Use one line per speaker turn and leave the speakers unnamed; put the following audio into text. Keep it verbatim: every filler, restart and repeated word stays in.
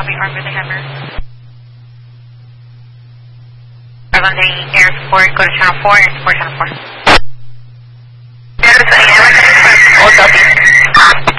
be armed with a hammer. London Air Support, go to channel four and support channel four.